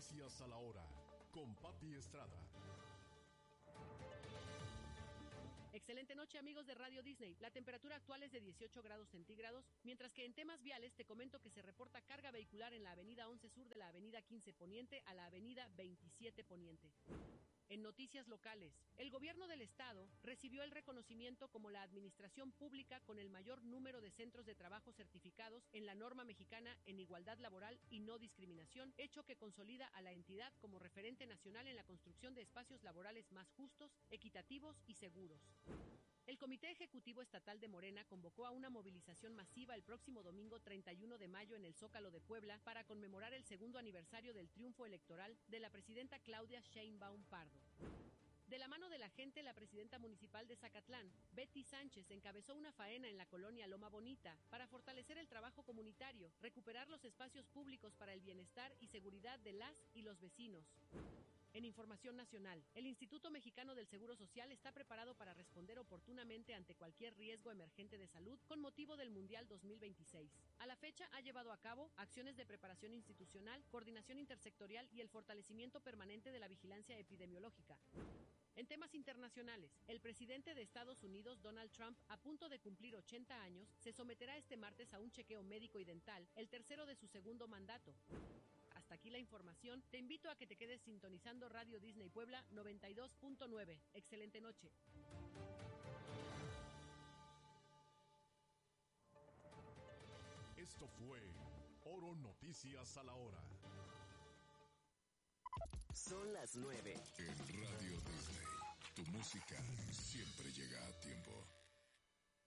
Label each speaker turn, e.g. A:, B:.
A: Noticias a la hora, con Pati Estrada.
B: Excelente noche, amigos de Radio Disney. La temperatura actual es de 18 grados centígrados, mientras que en temas viales te comento que se reporta carga vehicular en la avenida 11 Sur de la avenida 15 Poniente a la avenida 27 Poniente. En noticias locales, el gobierno del estado recibió el reconocimiento como la administración pública con el mayor número de centros de trabajo certificados en la norma mexicana en igualdad laboral y no discriminación, hecho que consolida a la entidad como referente nacional en la construcción de espacios laborales más justos, equitativos y seguros. El Comité Ejecutivo Estatal de Morena convocó a una movilización masiva el próximo domingo 31 de mayo en el Zócalo de Puebla para conmemorar el segundo aniversario del triunfo electoral de la presidenta Claudia Sheinbaum Pardo. De la mano de la gente, la presidenta municipal de Zacatlán, Betty Sánchez, encabezó una faena en la colonia Loma Bonita para fortalecer el trabajo comunitario, recuperar los espacios públicos para el bienestar y seguridad de las y los vecinos. En información nacional, el Instituto Mexicano del Seguro Social está preparado para responder oportunamente ante cualquier riesgo emergente de salud con motivo del Mundial 2026. A la fecha ha llevado a cabo acciones de preparación institucional, coordinación intersectorial y el fortalecimiento permanente de la vigilancia epidemiológica. En temas internacionales, el presidente de Estados Unidos, Donald Trump, a punto de cumplir 80 años, se someterá este martes a un chequeo médico y dental, el tercero de su segundo mandato. Hasta aquí la información. Te invito a que te quedes sintonizando Radio Disney Puebla 92.9. Excelente noche.
A: Esto fue Oro Noticias a la hora.
C: Son las 9.
A: En Radio Disney, tu música siempre llega a tiempo.